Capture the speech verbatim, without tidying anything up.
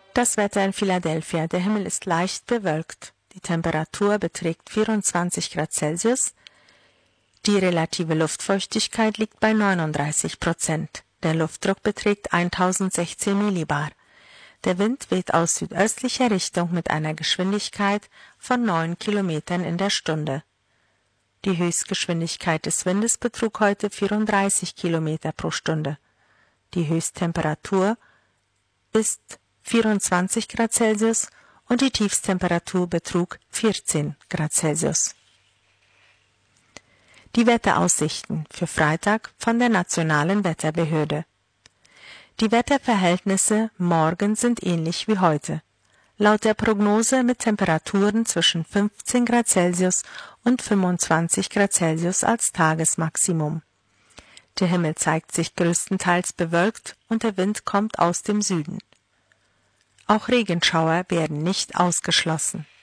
Das Wetter in Philadelphia. Der Himmel ist leicht bewölkt. Die Temperatur beträgt vierundzwanzig Grad Celsius. Die relative Luftfeuchtigkeit liegt bei neununddreißig Prozent. Der Luftdruck beträgt tausendsechzehn Millibar. Der Wind weht aus südöstlicher Richtung mit einer Geschwindigkeit von neun Kilometern in der Stunde. Die Höchstgeschwindigkeit des Windes betrug heute vierunddreißig Kilometer pro Stunde. Die Höchsttemperatur ist vierundzwanzig Grad Celsius und die Tiefsttemperatur betrug vierzehn Grad Celsius. Die Wetteraussichten für Freitag von der Nationalen Wetterbehörde. Die Wetterverhältnisse morgen sind ähnlich wie heute. Laut der Prognose mit Temperaturen zwischen fünfzehn Grad Celsius und fünfundzwanzig Grad Celsius als Tagesmaximum. Der Himmel zeigt sich größtenteils bewölkt und der Wind kommt aus dem Süden. Auch Regenschauer werden nicht ausgeschlossen.